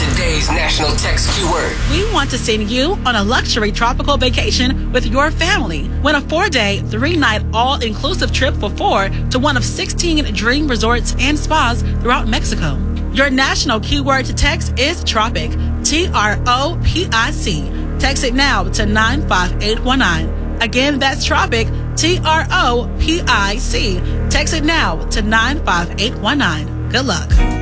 today's national text keyword. We want to send you on a luxury tropical vacation with your family. Win a 4-day, 3-night, all-inclusive trip for 4 to one of 16 dream resorts and spas throughout Mexico. Your national keyword to text is TROPIC, TROPIC. Text it now to 95819. Again, that's TROPIC, TROPIC. Text it now to 95819. Good luck.